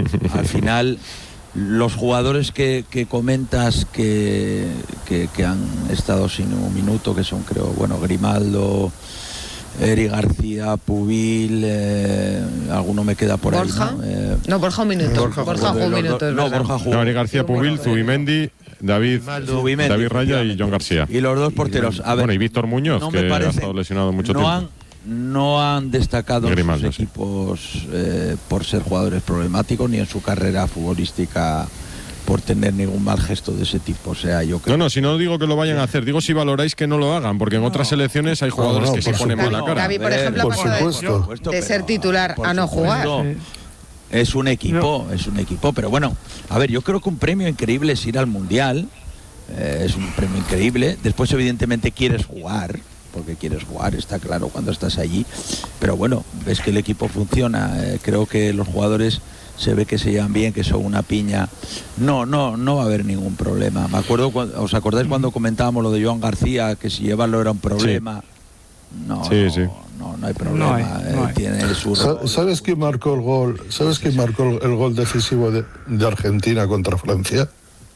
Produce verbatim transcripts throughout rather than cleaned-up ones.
al final los jugadores que, que comentas que, que, que han estado sin un minuto, que son, creo, bueno, Grimaldo, Eric García, Pubil, eh, alguno me queda por ¿Borja? ahí, ¿no? Eh, no, Borja un minuto. Borja, Borja jugó un minuto. No, Borja jugó. No, Eric García, Pubil, Zubimendi, David, Zubimendi, David Raya y John García. Y los dos porteros. A ver, bueno, y Víctor Muñoz, no que me parece, ha estado lesionado mucho no tiempo. Han, no han destacado Grimaldo, sus equipos eh, por ser jugadores problemáticos, ni en su carrera futbolística por tener ningún mal gesto de ese tipo. O sea, yo creo... No, no, si no digo que lo vayan a hacer, digo si valoráis que no lo hagan, porque en no. otras selecciones hay jugadores no, no, que se ponen supuesto. mala cara. Gavi, por ejemplo, por ha pasado supuesto. de, de ser titular a no jugar. Es un equipo, no. es un equipo, pero bueno, a ver, yo creo que un premio increíble es ir al Mundial, eh, es un premio increíble. Después, evidentemente, quieres jugar, porque quieres jugar, está claro, cuando estás allí, pero bueno, ves que el equipo funciona, eh, creo que los jugadores se ve que se llevan bien, que son una piña. No, no, no va a haber ningún problema. Me acuerdo, ¿os acordáis cuando comentábamos lo de Joan García, que si llevarlo era un problema? Sí. No, sí, no, sí. no, no hay problema. No hay, no hay. Eh, tiene su rol. ¿Sabes quién marcó el gol? ¿Sabes quién marcó el gol decisivo de, de Argentina contra Francia?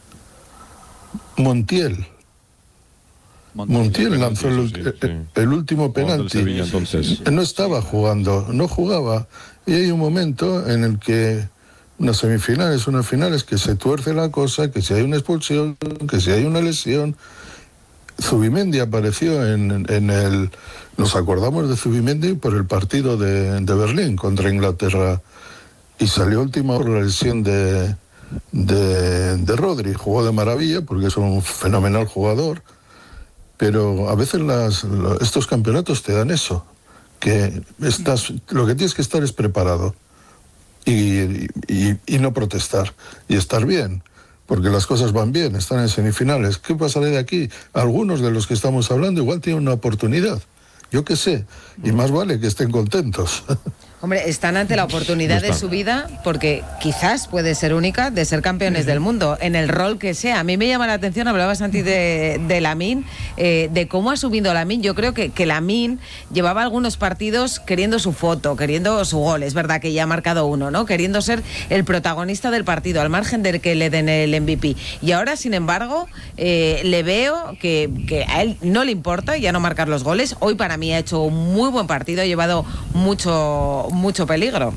Montiel. Montiel, Montiel lanzó el, sí, sí. el, el último penalti. Sevilla, entonces. No estaba jugando, no jugaba. Y hay un momento en el que unas semifinales, unas finales, que se tuerce la cosa, que si hay una expulsión, que si hay una lesión. Zubimendi apareció en, en el... Nos acordamos de Zubimendi por el partido de, de Berlín contra Inglaterra. Y salió última por la lesión de, de, de Rodri. Jugó de maravilla porque es un fenomenal jugador. Pero a veces las, estos campeonatos te dan eso, que estás, lo que tienes que estar es preparado y, y, y no protestar y estar bien, porque las cosas van bien, están en semifinales. ¿Qué pasará de aquí? Algunos de los que estamos hablando igual tienen una oportunidad, yo qué sé, y más vale que estén contentos. Hombre, están ante la oportunidad de su vida, porque quizás puede ser única, de ser campeones del mundo, en el rol que sea. A mí me llama la atención, hablabas antes de, de Lamine, eh, de cómo ha subido Lamine. Yo creo que, que Lamine llevaba algunos partidos queriendo su foto, queriendo su gol. Es verdad que ya ha marcado uno, ¿no? Queriendo ser el protagonista del partido, al margen de que le den el M V P. Y ahora, sin embargo, eh, le veo que, que a él no le importa ya no marcar los goles. Hoy para mí ha hecho un muy buen partido, ha llevado mucho... mucho peligro.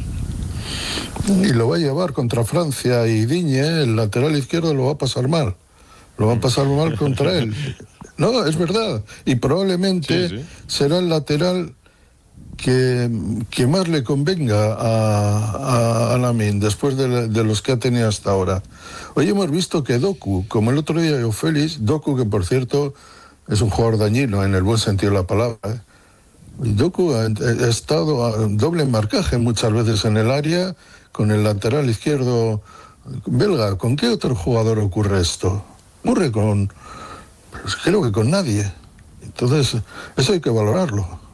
Y lo va a llevar contra Francia, y Digne, el lateral izquierdo, lo va a pasar mal. Lo va a pasar mal contra él. No, es verdad. Y probablemente sí, sí. será el lateral que, que más le convenga a, a, a Lamine, después de, de los que ha tenido hasta ahora. Hoy hemos visto que Doku, como el otro día yo Félix, Doku, que por cierto es un jugador dañino en el buen sentido de la palabra, ¿eh? Doku ha, ha estado a doble marcaje muchas veces en el área con el lateral izquierdo belga. ¿Con qué otro jugador ocurre esto? Ocurre con, pues creo que con nadie. Entonces, eso hay que valorarlo.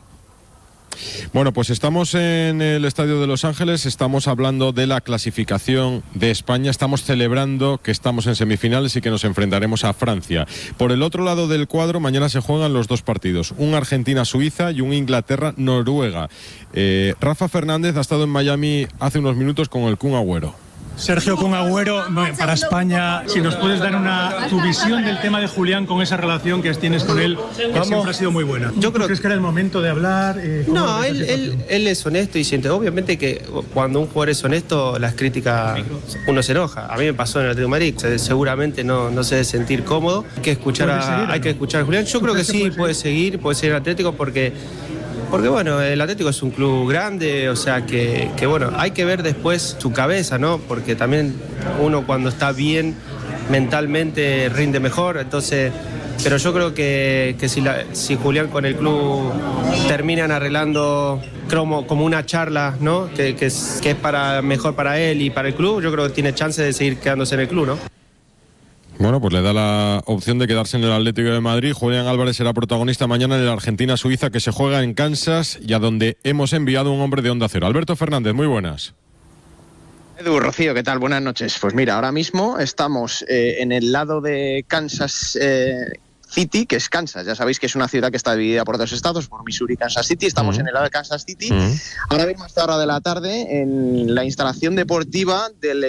Bueno, pues estamos en el Estadio de Los Ángeles, estamos hablando de la clasificación de España, estamos celebrando que estamos en semifinales y que nos enfrentaremos a Francia. Por el otro lado del cuadro, mañana se juegan los dos partidos, un Argentina-Suiza y un Inglaterra-Noruega. Eh, Rafa Fernández ha estado en Miami hace unos minutos con el Kun Agüero. Sergio Kun Agüero, para España, si nos puedes dar una tu visión del tema de Julián con esa relación que tienes con él, que Vamos. siempre ha sido muy buena. Yo creo ¿Crees que era el momento de hablar? Eh, no, él, él, él es honesto y siente. Obviamente que cuando un jugador es honesto, las críticas, uno se enoja. A mí me pasó en el Atlético de Madrid. Seguramente no, no se debe sentir cómodo. Hay que escuchar a, seguir, hay ¿no? que escuchar a Julián. Yo creo que sí, puede, puede seguir, puede seguir el Atlético porque... Porque bueno, el Atlético es un club grande, o sea que, que bueno, hay que ver después su cabeza, ¿no? Porque también uno cuando está bien mentalmente rinde mejor, entonces... Pero yo creo que, que si, la, si Julián con el club terminan arreglando como, como una charla, ¿no? Que, que, es, que es para, mejor para él y para el club, yo creo que tiene chance de seguir quedándose en el club, ¿no? Bueno, pues le da la opción de quedarse en el Atlético de Madrid. Julián Álvarez será protagonista mañana en el Argentina-Suiza, que se juega en Kansas y a donde hemos enviado un hombre de Onda Cero. Alberto Fernández, muy buenas. Edu, Rocío, ¿qué tal? Buenas noches. Pues mira, ahora mismo estamos eh, en el lado de Kansas eh, City, que es Kansas. Ya sabéis que es una ciudad que está dividida por dos estados, por Missouri y Kansas City. Estamos uh-huh. en el lado de Kansas City. Uh-huh. Ahora mismo a esta hora de la tarde en la instalación deportiva del